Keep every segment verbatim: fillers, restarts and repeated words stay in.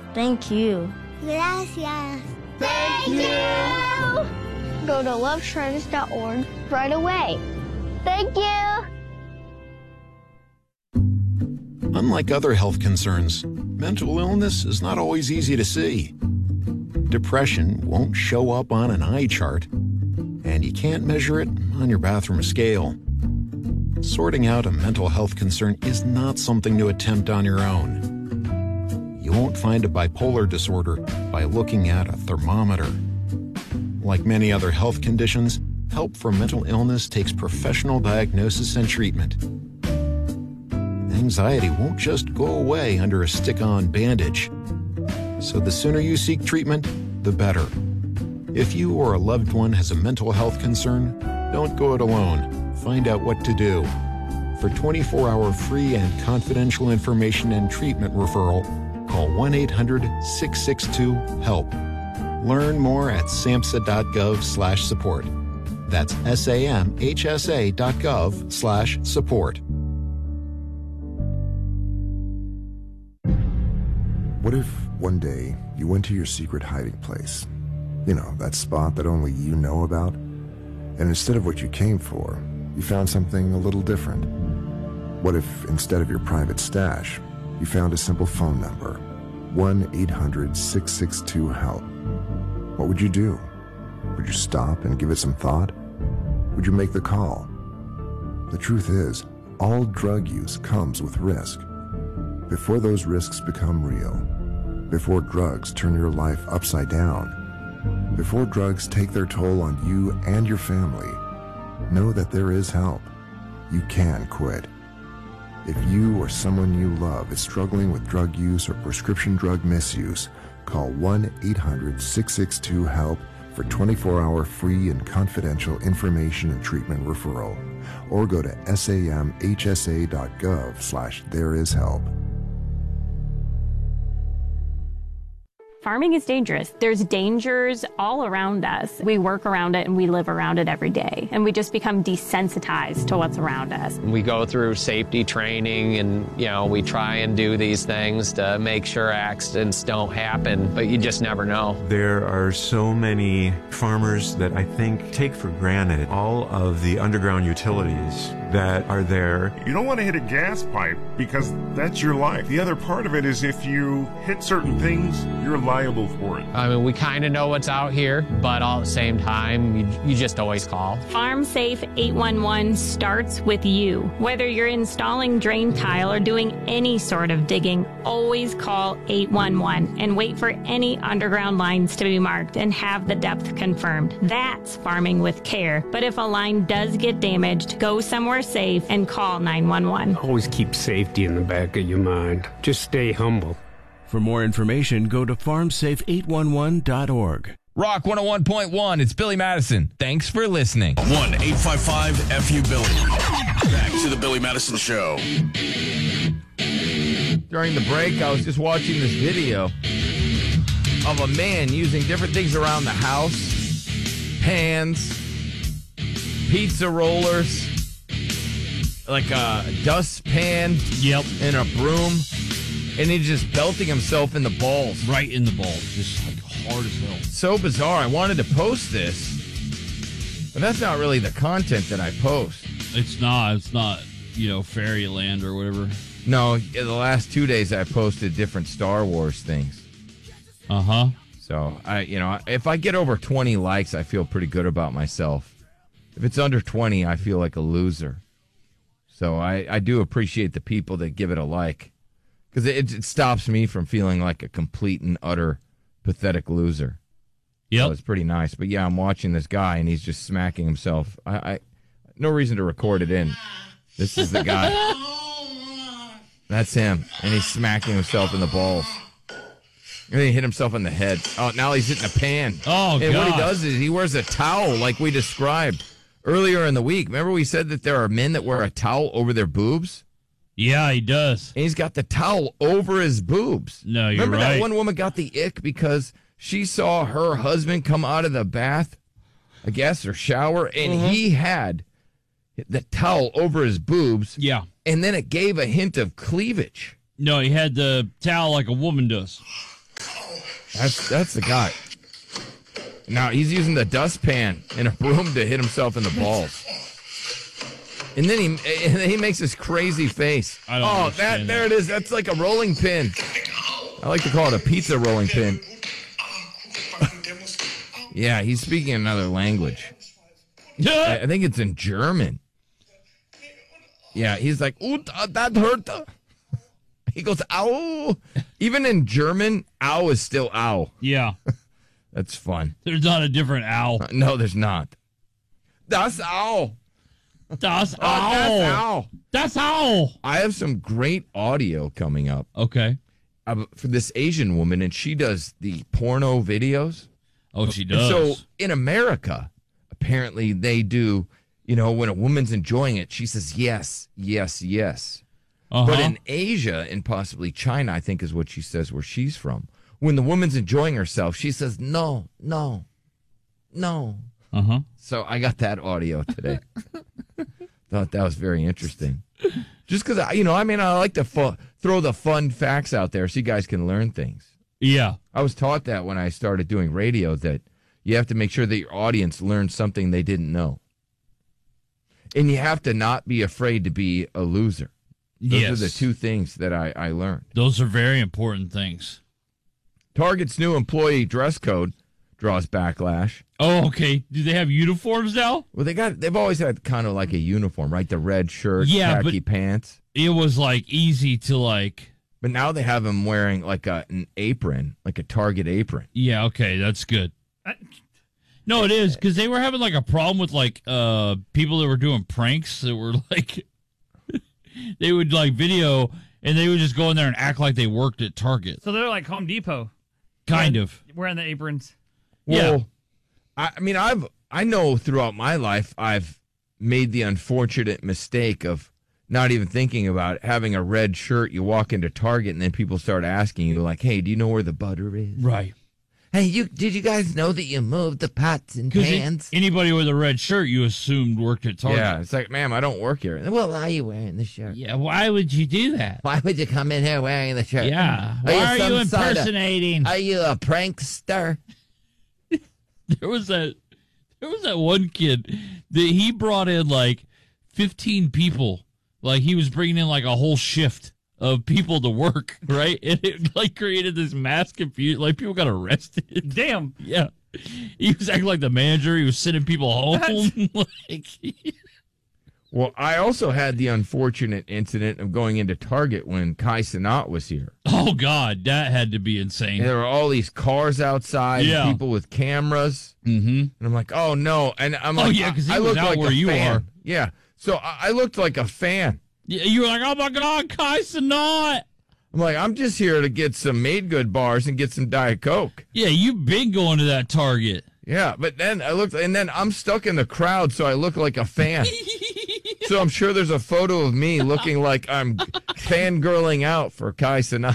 Thank you. Gracias. Thank you. Go to love trends dot org right away. Thank you. Unlike other health concerns, mental illness is not always easy to see. Depression won't show up on an eye chart, and you can't measure it on your bathroom scale. Sorting out a mental health concern is not something to attempt on your own. You won't find a bipolar disorder by looking at a thermometer. Like many other health conditions, help for mental illness takes professional diagnosis and treatment. Anxiety won't just go away under a stick-on bandage. So the sooner you seek treatment, the better. If you or a loved one has a mental health concern, don't go it alone. Find out what to do. For twenty-four hour free and confidential information and treatment referral, call one eight hundred six six two HELP. Learn more at samhsa.gov slash support. That's S-A-M-H-S-A dot gov slash support. What if one day you went to your secret hiding place? You know, that spot that only you know about? And instead of what you came for, you found something a little different. What if instead of your private stash, you found a simple phone number, one eight hundred six six two HELP? What would you do? Would you stop and give it some thought? Would you make the call? The truth is, all drug use comes with risk. Before those risks become real, before drugs turn your life upside down, before drugs take their toll on you and your family, know that there is help. You can quit. If you or someone you love is struggling with drug use or prescription drug misuse, call one eight hundred six six two HELP for twenty-four hour free and confidential information and treatment referral, or go to samhsa.gov slash there is help. Farming is dangerous. There's dangers all around us. We work around it and we live around it every day. And we just become desensitized to what's around us. We go through safety training and, you know, we try and do these things to make sure accidents don't happen, but you just never know. There are so many farmers that I think take for granted all of the underground utilities that are there. You don't want to hit a gas pipe because that's your life. The other part of it is if you hit certain things, you're liable for it. I mean, we kind of know what's out here, but all at the same time, you, you just always call. Farm Safe eight one one starts with you. Whether you're installing drain tile or doing any sort of digging, always call eight one one and wait for any underground lines to be marked and have the depth confirmed. That's farming with care. But if a line does get damaged, go somewhere safe and call nine one one. Always keep safety in the back of your mind. Just stay humble. For more information, go to farm safe eight one one dot org. Rock one oh one point one, it's Billy Madison. Thanks for listening. one eight five five F U Billy. Back to the Billy Madison Show. During the break, I was just watching this video of a man using different things around the house. Pans, pizza rollers, like a dustpan, yep, and a broom. And he's just belting himself in the balls. Right in the balls. Just like hard as hell. So bizarre. I wanted to post this, but that's not really the content that I post. It's not. It's not, you know, Fairyland or whatever. No, the last two days I posted different Star Wars things. Uh-huh. So, I, you know, if I get over twenty likes, I feel pretty good about myself. If it's under twenty, I feel like a loser. So I, I do appreciate the people that give it a like. Because it, it stops me from feeling like a complete and utter pathetic loser. Yeah, so it's pretty nice. But yeah, I'm watching this guy and he's just smacking himself. I, I no reason to record it in. This is the guy. That's him, and he's smacking himself in the balls. And then he hit himself in the head. Oh, now he's hitting a pan. Oh, and God. what he does is he wears a towel like we described earlier in the week. Remember we said that there are men that wear a towel over their boobs? Yeah, he does. And he's got the towel over his boobs. No, you're Remember right. that one woman got the ick because she saw her husband come out of the bath, I guess, or shower, and Mm-hmm. he had the towel over his boobs. Yeah. And then it gave a hint of cleavage. No, he had the towel like a woman does. That's that's the guy. Now he's using the dustpan and a broom to hit himself in the balls. And then he and then he makes this crazy face. I don't oh, that understand there that. it is. That's like a rolling pin. I like to call it a pizza rolling pin. Yeah, he's speaking another language. I, I think it's in German. Yeah, he's like, ooh, that hurt. He goes, ow. Even in German, ow is still ow. Yeah. That's fun. There's not a different ow. Uh, no, there's not. Das ow. Das Oh, ow. that's ow. That's ow. I have some great audio coming up. Okay. Uh, for this Asian woman, and she does the porno videos. Oh, she And does. so in America, apparently they do, you know, when a woman's enjoying it, she says yes, yes, yes. Uh-huh. But in Asia and possibly China, I think is what she says where she's from. When the woman's enjoying herself, she says no, no, no. Uh-huh. So I got that audio today. Thought that was very interesting. Just because, you know, I mean, I like to fu- throw the fun facts out there so you guys can learn things. Yeah. I was taught that when I started doing radio, that you have to make sure that your audience learns something they didn't know. And you have to not be afraid to be a loser. Those Yes. are the two things that I, I learned. Those are very important things. Target's new employee dress code draws backlash. Oh, okay. Do they have uniforms now? Well, they got they've always had kind of like a uniform, right? The red shirt, Yeah, khaki but- pants. It was like easy to like. But now they have them wearing like a, an apron, like a Target apron. Yeah, okay, that's good. No, it is because they were having like a problem with like uh people that were doing pranks that were like they would like video and they would just go in there and act like they worked at Target. So they're like Home Depot. Kind wearing, of. Wearing the aprons. Well, I, I mean, I've I know throughout my life I've made the unfortunate mistake of not even thinking about it, having a red shirt. You walk into Target and then people start asking you like, "Hey, do you know where the butter is?" Right. Hey, you did you guys know that you moved the pots and Because pans? anybody with a red shirt you assumed worked at Target. Yeah, it's like, ma'am, I don't work here. Well, why are you wearing the shirt? Yeah, why would you do that? Why would you come in here wearing the shirt? Yeah. Are Why are some you sort of- impersonating? are you a prankster? There was that there was that one kid that he brought in like fifteen people. Like he was bringing in like a whole shift of people to work, right? And it like created this mass confusion. Like people got arrested. Damn. Yeah. He was acting like the manager. He was sending people home. like, Well, I also had the unfortunate incident of going into Target when Kai Cenat was here. oh God, that had to be insane. And there were all these cars outside, Yeah. and people with cameras, Mm-hmm. and I'm like, oh no! And I'm Oh, like, yeah, 'cause he I, I was looked out like where a you fan. are. Yeah, so I, I looked like a fan. Yeah, you were like, oh my God, Kai Cenat. I'm like, I'm just here to get some Made Good bars and get some Diet Coke. Yeah, you've been going to that Target. Yeah, but then I looked, and then I'm stuck in the crowd, so I look like a fan. So I'm sure there's a photo of me looking like I'm fangirling out for Kai Cenat.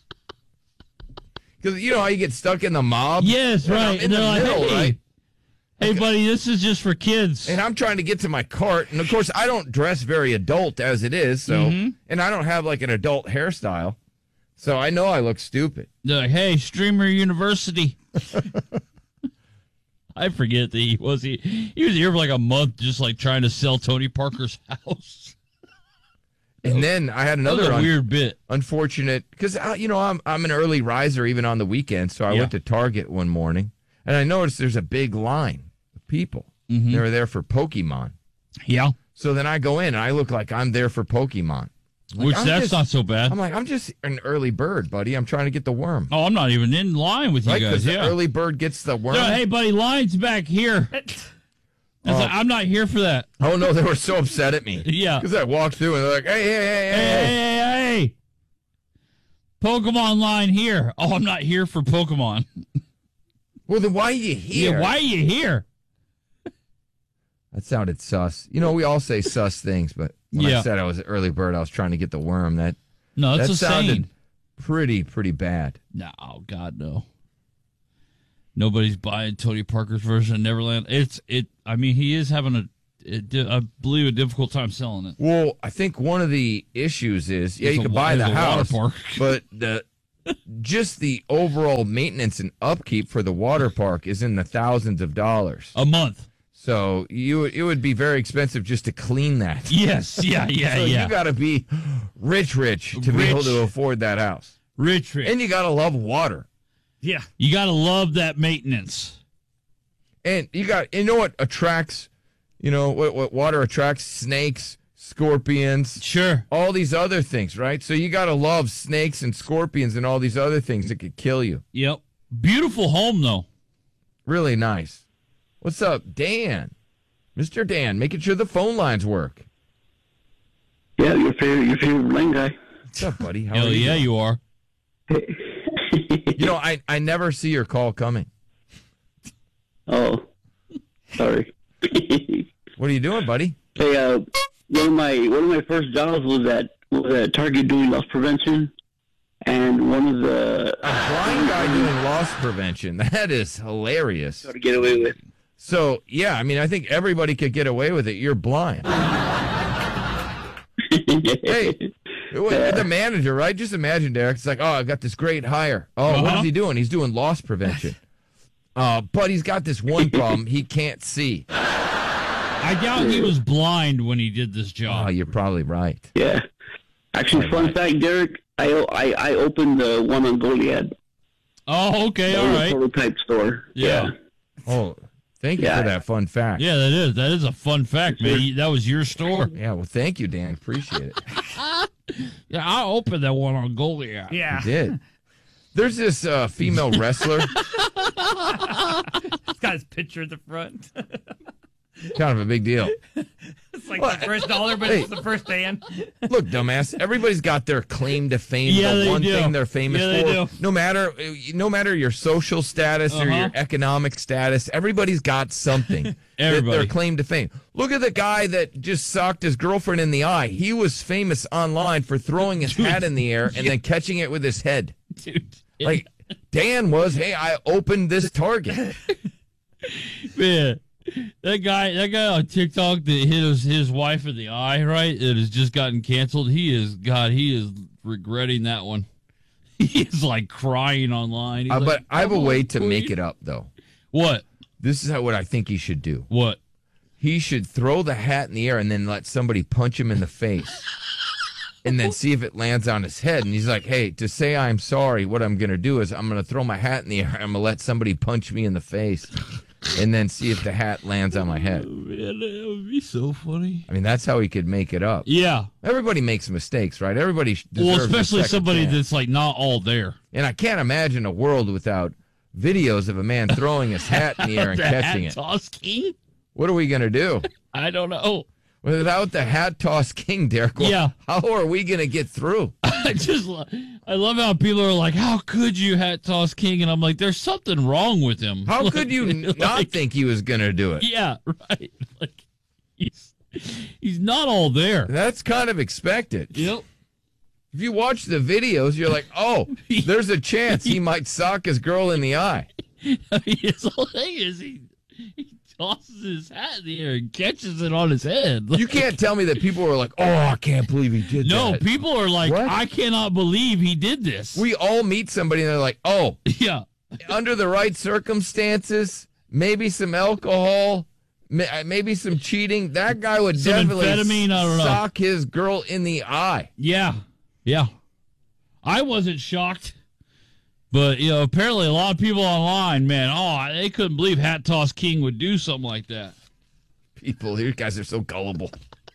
Because you know how you get stuck in the mob? Yes, And I'm right. in And the they're like, middle, hey, right? hey, buddy, this is just for kids. And I'm trying to get to my cart, and of course I don't dress very adult as it is, so Mhm. and I don't have like an adult hairstyle, so I know I look stupid. They're like, hey, Streamer University. I forget that he was he he was here for like a month, just like trying to sell Tony Parker's house. And then I had That was another a un- weird bit. unfortunate because you know I'm I'm an early riser even on the weekends, so I Yeah. went to Target one morning and I noticed there's a big line of people. Mhm. They were there for Pokemon. Yeah, So then I go in and I look like I'm there for Pokemon. Like, which I'm that's just- not so bad. I'm like I'm just an early bird, buddy. I'm trying to get the worm. Oh, I'm not even in line with you Right, guys. because Yeah. the early bird gets the worm. No, hey, buddy, line's back here. It's like, I'm not here for that. Oh no, they were so upset at me. Yeah. Because I walked through and they're like, hey, hey, hey, Hey, hey, hey. hey, hey, hey. Pokemon line here. Oh, I'm not here for Pokemon. Well, then why are you here? Yeah, why are you here? That sounded sus. You know, we all say sus things, but when Yeah. I said I was an early bird, I was trying to get the worm. That No, that's that a sounded saying. pretty, pretty bad. No, God, no. Nobody's buying Tony Parker's version of Neverland. It's it. I mean, he is having a, it, I believe, a difficult time selling it. Well, I think one of the issues is, yeah, It's you a can wa- buy it's the a water house, park. but the just the overall maintenance and upkeep for the water park is in the thousands of dollars a month. So you it would be very expensive just to clean that. Yes, yeah, yeah, so yeah. You got to be rich, rich to Rich. be able to afford that house. Rich, rich. And you got to love water. Yeah. You got to love that maintenance. And you got, you know what attracts, you know, what, what water attracts? Snakes, scorpions. Sure. All these other things, right? So you got to love snakes and scorpions and all these other things that could kill you. Yep. Beautiful home, though. Really nice. What's up, Dan? Mister Dan, making sure the phone lines work. Yeah, your favorite, your favorite lane guy. What's up, buddy? How Hell are you yeah, doing? you are. You know, I, I never see your call coming. Oh, sorry. What are you doing, buddy? Hey, uh, one of my one of my first jobs was at was at Target doing loss prevention, and one of the a blind guy doing loss prevention. That is hilarious. to get away with. So yeah, I mean, I think everybody could get away with it. You're blind. Hey, the manager, right? Just imagine, Derek. It's like, oh, I've got this great hire. Oh, Uh-huh. what is he doing? He's doing loss prevention. Uh, but he's got this one problem. He can't see. I doubt he was blind when he did this job. Oh, you're probably right. Yeah. Actually, fun fact, Derek, I, I I opened the one on Goliad. Oh, okay, The all little right. prototype store. Yeah. Oh, thank you Yeah. for that fun fact. Yeah, that is. That is a fun fact, man. That was your store. Yeah, well, thank you, Dan. Appreciate it. Yeah, I opened that one on Goliath. You did. There's this uh, female wrestler, It's got his picture at the front. kind of a big deal. It's like Well, the first dollar, but hey. it's the first Dan. Look, dumbass. Everybody's got their claim to fame. Yeah, the they one do. thing they're famous Yeah, they for. do. No matter, no matter your social status or Uh-huh. your economic status, everybody's got something. that Everybody. their claim to fame. Look at the guy that just socked his girlfriend in the eye. He was famous online for throwing his hat in the air and then catching it with his head. Dude. Like Dan was. Hey, I opened this Target. Man, that guy, that guy on TikTok that hit his, his wife in the eye, right? That has just gotten canceled. He is, God, he is regretting that one. He is like crying online. He's Uh, like, but I have a "Come way on, to make queen." it up, though. What? This is how, what I think he should do. What? He should throw the hat in the air and then let somebody punch him in the face. And then see if it lands on his head. And he's like, hey, to say I'm sorry, what I'm going to do is I'm going to throw my hat in the air. I'm going to let somebody punch me in the face. And then see if the hat lands on my head. Oh, man, that would be so funny. I mean, that's how he could make it up. Yeah. Everybody makes mistakes, right? Everybody sh- deserves Well, a especially second somebody chance. that's like not all there. And I can't imagine a world without videos of a man throwing his hat in the air and The catching hat it. toss king? What are we going to do? I don't know. Without the hat toss king, Derek, well, Yeah. how are we going to get through? I just, lo- I love how people are like, "How could you hat toss king?" And I'm like, "There's something wrong with him." How Like, could you n- like, not think he was going to do it? Yeah, right. Like he's he's not all there. That's kind of expected. Yep. If you watch the videos, you're like, oh, there's a chance he might sock his girl in the eye. I mean, his whole thing is he he tosses his hat in the air and catches it on his head. You can't tell me that people were like, oh, I can't believe he did No, that. people are like, What? I cannot believe he did this. We all meet somebody and they're like, oh, yeah. under the right circumstances, maybe some alcohol, ma- maybe some cheating, that guy would Some definitely amphetamine, I don't know. sock his girl in the eye. Yeah. Yeah. I wasn't shocked. But, you know, apparently a lot of people online, man, oh, they couldn't believe Hat Toss King would do something like that. People, you guys are so gullible.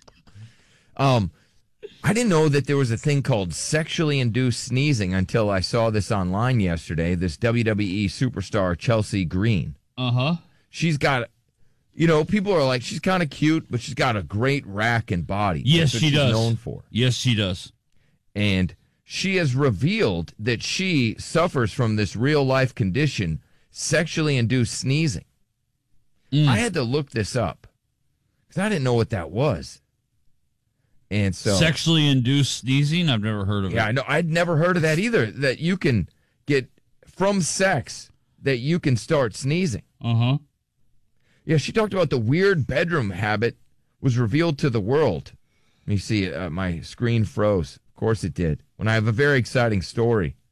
Um, I didn't know that there was a thing called sexually induced sneezing until I saw this online yesterday. This W W E superstar, Chelsea Green. Uh-huh. She's got, you know, people are like, she's kind of cute, but she's got a great rack and body. Yes, That's what she she's does. known for. Yes, she does. And she has revealed that she suffers from this real life condition, sexually induced sneezing. Mm. I had to look this up because I didn't know what that was. And so, Sexually induced sneezing? I've never heard of yeah, it. I know. I'd never heard of that either. That you can get from sex that you can start sneezing. Uh-huh. Yeah, she talked about the weird bedroom habit was revealed to the world. Let me see. Uh, my screen froze. Of course it did. When I have a very exciting story.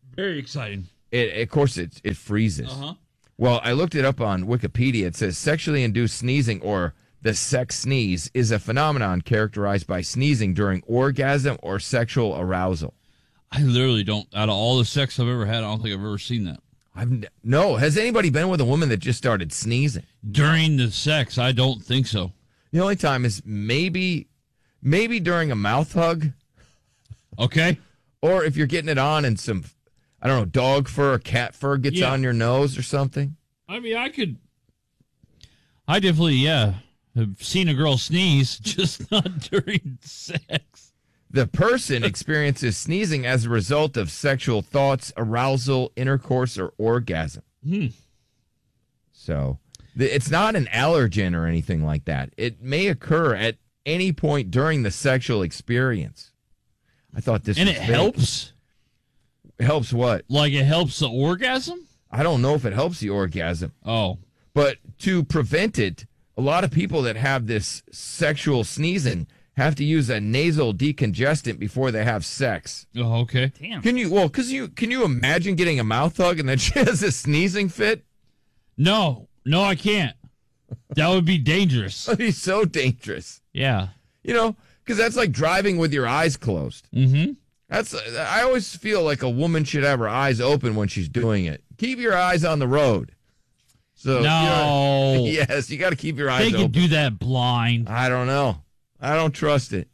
Very exciting. It, of course, it it freezes. Uh-huh. Well, I looked it up on Wikipedia. It says sexually induced sneezing, or the sex sneeze, is a phenomenon characterized by sneezing during orgasm or sexual arousal. I literally don't. Out of all the sex I've ever had, I don't think I've ever seen that. I've n- no. Has anybody been with a woman that just started sneezing during the sex? I don't think so. The only time is maybe, maybe during a mouth hug. Okay. Or if you're getting it on and some, I don't know, dog fur or cat fur gets Yeah. on your nose or something. I mean, I could. I definitely, yeah, have seen a girl sneeze, just not during sex. The person experiences sneezing as a result of sexual thoughts, arousal, intercourse, or orgasm. Hmm. So th- it's not an allergen or anything like that. It may occur at any point during the sexual experience. I thought this And was it fake. helps? Helps what? Like it helps the orgasm? I don't know if it helps the orgasm. Oh. But to prevent it, a lot of people that have this sexual sneezing have to use a nasal decongestant before they have sex. Oh, okay. Damn. Can you, well, cause you, can you imagine getting a mouth hug and then she has a sneezing fit? No, no, I can't. That would be dangerous. That'd be so dangerous. Yeah. You know, because that's like driving with your eyes closed. Mm-hmm. That's, I always feel like a woman should have her eyes open when she's doing it. Keep your eyes on the road. So No. you know, yes, you got to keep your eyes They open. can do that blind. I don't know. I don't trust it.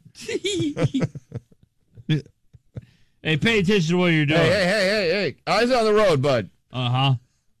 Hey, pay attention to what you're doing. Hey, hey, hey, hey, hey. Eyes on the road, bud. Uh-huh.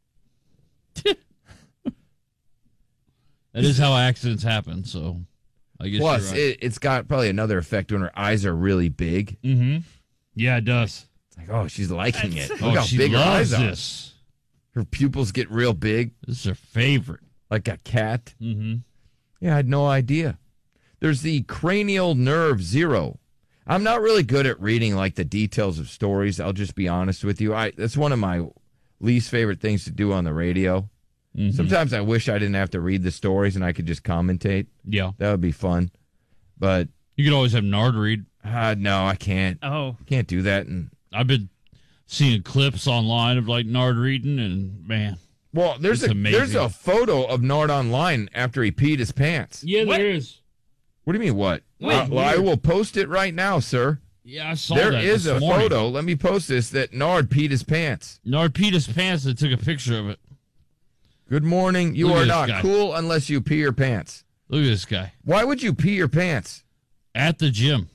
That is how accidents happen, so I guess Plus, you're right. it, it's got probably another effect when her eyes are really big. Mm-hmm. Yeah, it does. It's like, oh, she's liking it. Look Oh, how she big her loves eyes are. this. Her pupils get real big. This is her favorite. Like a cat. Mm-hmm. Yeah, I had no idea. There's the cranial nerve zero. I'm not really good at reading like the details of stories. I'll just be honest with you. I that's one of my least favorite things to do on the radio. Mm-hmm. Sometimes I wish I didn't have to read the stories and I could just commentate. Yeah. That would be fun. But you could always have Nard read. Uh, no, I can't. Oh. Can't do that. And I've been seeing clips online of like Nard reading, and man. Well, there's it's a amazing. there's a photo of Nard online after he peed his pants. Yeah, What? there is. What do you mean what? Wait, Uh, well, I weird. will post it right now, sir. Yeah, I saw There that is this a morning. photo. Let me post this that Nard peed his pants. Nard peed his pants and took a picture of it. Good morning. You Look at are this not guy. cool unless you pee your pants. Look at this guy. Why would you pee your pants? At the gym.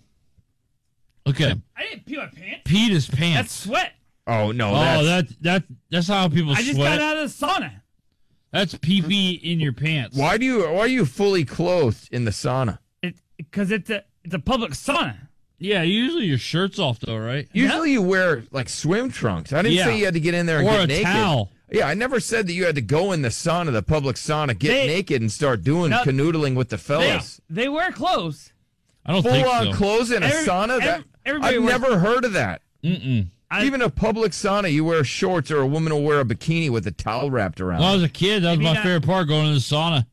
Look at him. I didn't pee my pants. Peed his That's pants. sweat. Oh no! oh, that's, that that that's how people I just sweat. got out of the sauna. That's pee pee in your pants. why do you? Why are you fully clothed in the sauna? It because it's a it's a public sauna. Yeah, usually your shirt's off though, right? Usually you wear like swim trunks. I didn't Yeah. say you had to get in there and Or get a naked. towel. Yeah, I never said that you had to go in the sauna, the public sauna, get They- naked and start doing No. canoodling with the They, fellas. they wear clothes. I don't Full think on so. clothes in a Every- sauna? That, every- everybody I've wears- never heard of that. Mm-mm. I- Even a public sauna, you wear shorts, or a woman will wear a bikini with a towel wrapped around. When I was it. a kid, that was Maybe my not- favorite part, going to the sauna.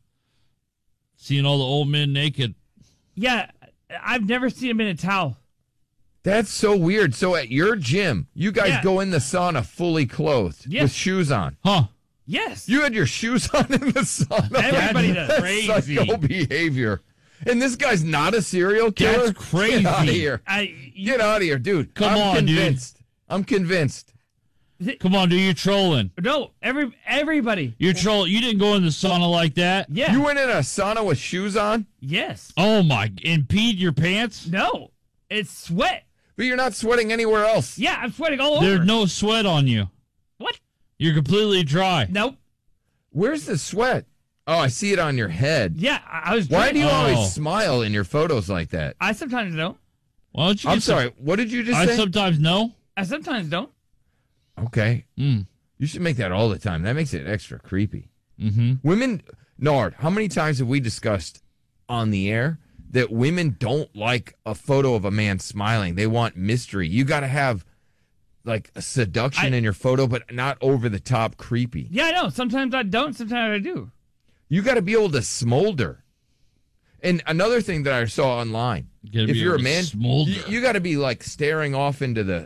Seeing all the old men naked. Yeah, I've never seen him in a towel. That's so weird. So at your gym, you guys Yeah. go in the sauna fully clothed Yes. with shoes on. Huh. Yes. You had your shoes on in the sauna. Everybody does. That's Crazy. psycho behavior. And this guy's not a serial killer? That's crazy. Get out of here. I, Get out of here, dude. Come I'm on, dude. convinced. I'm convinced. Come on, dude, you're trolling. no, every everybody. You're trolling. You didn't go in the sauna like that. Yeah. You went in a sauna with shoes on, yes. Oh my! And peed your pants? No, it's sweat. but you're not sweating anywhere else. Yeah, I'm sweating all over. There's no sweat on you. What? You're completely dry. Nope. Where's the sweat? Oh, I see it on your head. Yeah, I, I was. Why do you Oh. always smile in your photos like that? I sometimes don't. Why don't you? I'm get some- sorry. What did you just I say? sometimes know. I sometimes don't. Okay. Mm. You should make that all the time. That makes it extra creepy. Mm-hmm. Women, Nard, how many times have we discussed on the air that women don't like a photo of a man smiling? They want mystery. You got to have like a seduction I- in your photo, but not over the top creepy. Yeah, I know. Sometimes I don't. Sometimes I do. You got to be able to smolder. And another thing that I saw online, You gotta if be you're a able to man, smolder. you, you got to be like staring off into the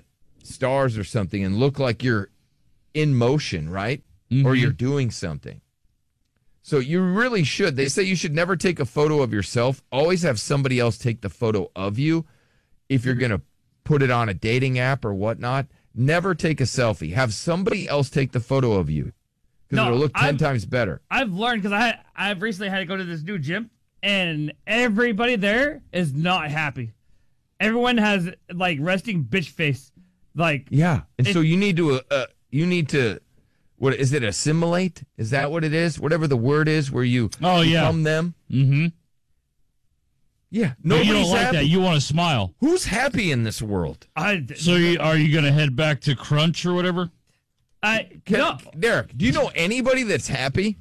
stars or something and look like you're in motion, right? Mm-hmm. Or you're doing something. So you really should. They say you should never take a photo of yourself. Always have somebody else take the photo of you. If you're going to put it on a dating app or whatnot, never take a selfie. Have somebody else take the photo of you because No, it'll look ten I've- times better. I've learned because I I've recently had to go to this new gym, and everybody there is not happy. Everyone has like resting bitch face. Like Yeah, and it- so you need to uh, you need to what is it? Assimilate? Is that what it is? Whatever the word is, where you Oh, yeah. become them. Mm-hmm. Yeah, No, you nobody's don't like happy. that. You want to smile. Who's happy in this world? I So you, are you going to head back to Crunch or whatever? I Can- no. Derek, do you know anybody that's happy?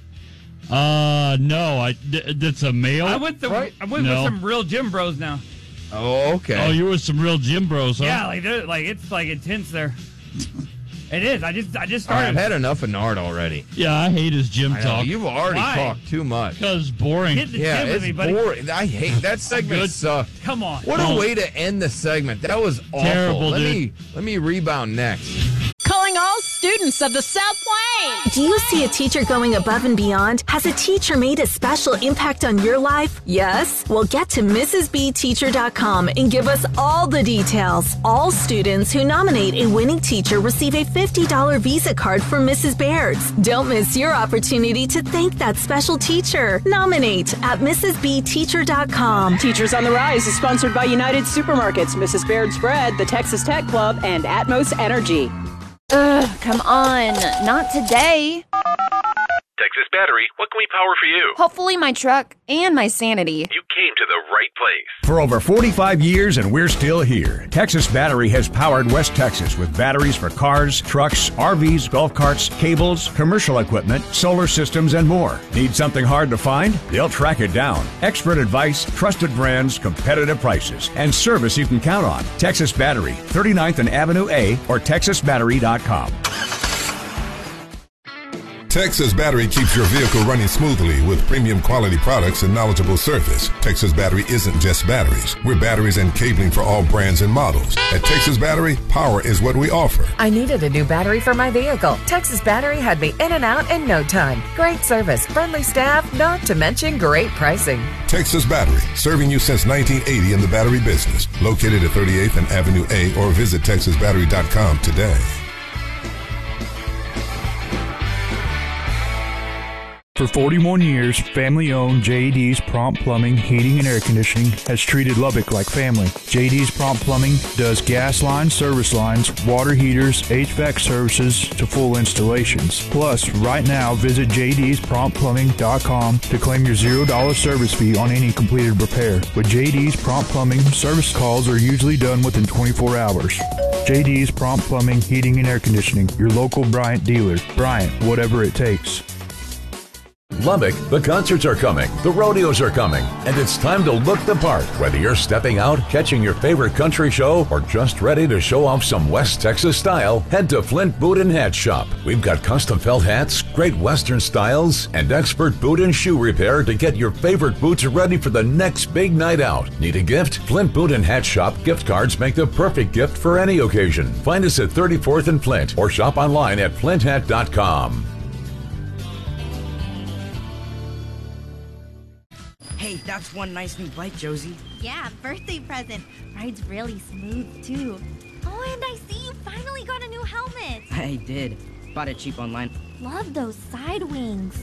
Uh, no. I th- that's a male. I went the Right? I went No. with some real gym bros now. Oh, okay. Oh, you were some real gym bros, huh? Yeah, like they're like it's like intense there. It is. I just I just All right, started. I've had enough of Nard already. Yeah, I hate his gym I know, talk. you've already Why? talked too much. Because boring. Get the Yeah, gym with it's me, buddy. boring. I hate that segment. Good. Sucked. Come on. What Oh. a way to end the segment. That was awful. Terrible, let dude. me let me rebound next. Calling all students of the South Plains. Do you see a teacher going above and beyond? Has a teacher made a special impact on your life? Yes? Well, get to Missus B Teacher dot com and give us all the details. All students who nominate a winning teacher receive a fifty dollars Visa card from Missus Baird's. Don't miss your opportunity to thank that special teacher. Nominate at Missus B Teacher dot com. Teachers on the Rise is sponsored by United Supermarkets, Missus Baird's Bread, the Texas Tech Club, and Atmos Energy. Ugh, come on. Not today. Texas Battery, what can we power for you? Hopefully my truck and my sanity. You came to the right place. For over forty-five years, and we're still here. Texas Battery has powered West Texas with batteries for cars, trucks, R Vs, golf carts, cables, commercial equipment, solar systems, and more. Need something hard to find? They'll track it down. Expert advice, trusted brands, competitive prices, and service you can count on. Texas Battery, thirty-ninth and Avenue A, or Texas Battery dot com. Texas Battery keeps your vehicle running smoothly with premium quality products and knowledgeable service. Texas Battery isn't just batteries. We're batteries and cabling for all brands and models. At Texas Battery, power is what we offer. I needed a new battery for my vehicle. Texas Battery had me in and out in no time. Great service, friendly staff, not to mention great pricing. Texas Battery, serving you since nineteen eighty in the battery business. Located at thirty-eighth and Avenue A, or visit Texas Battery dot com today. For forty-one years, family-owned J D's Prompt Plumbing, Heating, and Air Conditioning has treated Lubbock like family. J D's Prompt Plumbing does gas lines, service lines, water heaters, H V A C services to full installations. Plus, right now, visit J D's Prompt Plumbing dot com to claim your zero dollars service fee on any completed repair. With J D's Prompt Plumbing, service calls are usually done within twenty-four hours. J D's Prompt Plumbing, Heating, and Air Conditioning, your local Bryant dealer. Bryant, whatever it takes. Lubbock, the concerts are coming, the rodeos are coming, and it's time to look the part. Whether you're stepping out, catching your favorite country show, or just ready to show off some West Texas style, head to Flint Boot and Hat Shop. We've got custom felt hats, great Western styles, and expert boot and shoe repair to get your favorite boots ready for the next big night out. Need a gift? Flint Boot and Hat Shop gift cards make the perfect gift for any occasion. Find us at thirty-fourth and Flint, or shop online at flint hat dot com. Hey, that's one nice new bike, Josie. Yeah, birthday present. Rides really smooth, too. Oh, and I see you finally got a new helmet. I did. Bought it cheap online. Love those side wings.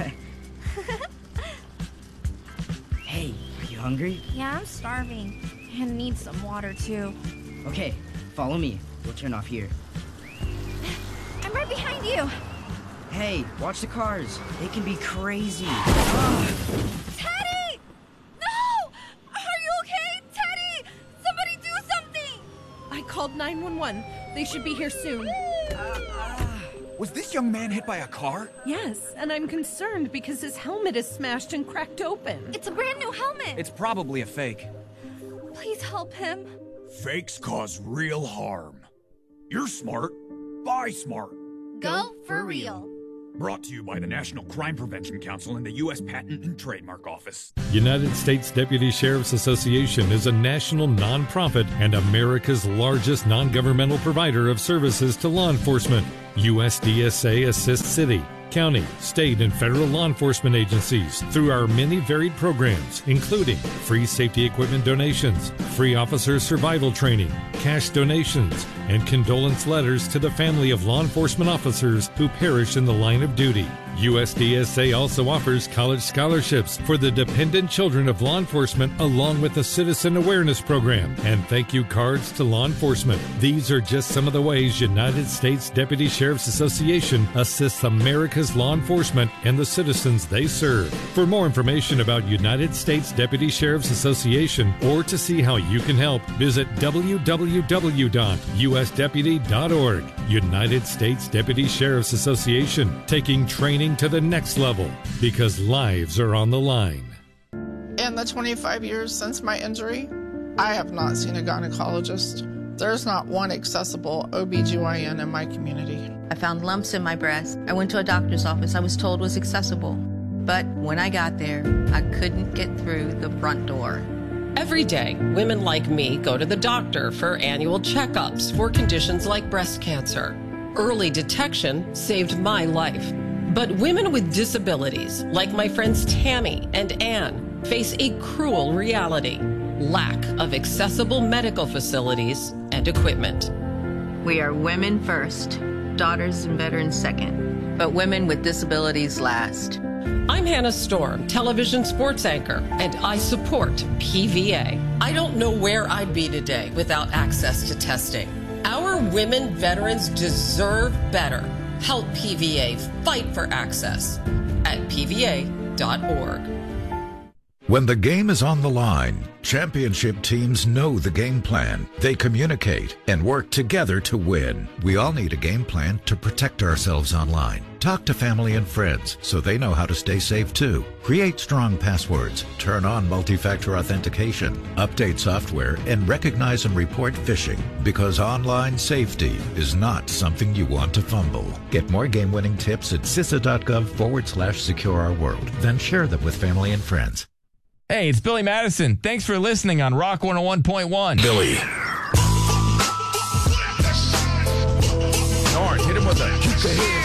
Hey, are you hungry? Yeah, I'm starving. And need some water, too. Okay, follow me. We'll turn off here. I'm right behind you. Hey, watch the cars. They can be crazy. Teddy! No! Are you okay? Teddy! Somebody do something! I called nine one one. They should be here soon. Was this young man hit by a car? Yes, and I'm concerned because his helmet is smashed and cracked open. It's a brand new helmet! It's probably a fake. Please help him. Fakes cause real harm. You're smart. Buy smart. Go for real. Brought to you by the National Crime Prevention Council and the U S Patent and Trademark Office. United States Deputy Sheriff's Association is a national nonprofit and America's largest non-governmental provider of services to law enforcement. U S D S A assists city, county, state, and federal law enforcement agencies through our many varied programs, including free safety equipment donations, free officer survival training, cash donations, and condolence letters to the family of law enforcement officers who perish in the line of duty. U S D S A also offers college scholarships for the dependent children of law enforcement, along with a citizen awareness program and thank you cards to law enforcement. These are just some of the ways United States Deputy Sheriff's Association assists America's law enforcement and the citizens they serve. For more information about United States Deputy Sheriff's Association or to see how you can help, visit w w w dot u s deputy dot org. United States Deputy Sheriff's Association, taking training to the next level because lives are on the line. In the twenty-five years since my injury, I have not seen a gynecologist. There's not one accessible O B G Y N in my community. I found lumps in my breast. I went to a doctor's office I was told was accessible. But when I got there, I couldn't get through the front door. Every day, women like me go to the doctor for annual checkups for conditions like breast cancer. Early detection saved my life. But women with disabilities, like my friends Tammy and Ann, face a cruel reality: lack of accessible medical facilities and equipment. We are women first, daughters and veterans second, but women with disabilities last. I'm Hannah Storm, television sports anchor, and I support P V A. I don't know where I'd be today without access to testing. Our women veterans deserve better. Help P V A fight for access at p v a dot org. When the game is on the line, championship teams know the game plan. They communicate and work together to win. We all need a game plan to protect ourselves online. Talk to family and friends so they know how to stay safe too. Create strong passwords, turn on multi-factor authentication, update software, and recognize and report phishing, because online safety is not something you want to fumble. Get more game-winning tips at C I S A dot gov forward slash secure our world. Then share them with family and friends. Hey, it's Billy Madison. Thanks for listening on Rock one oh one point one. Billy. Norn, hit him with a